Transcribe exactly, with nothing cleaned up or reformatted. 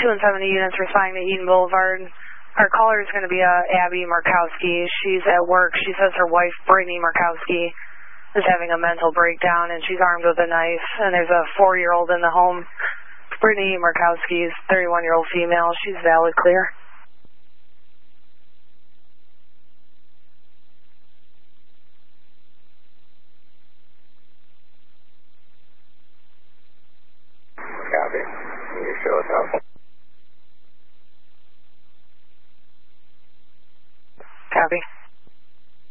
two and seventy units responding to Eden Boulevard. Our caller is going to be uh, Abby Markowski. She's at work. She says her wife, Brittany Markowski, is having a mental breakdown, and she's armed with a knife, and there's a four-year-old in the home. Brittany Markowski is thirty-one-year-old female. She's valid clear.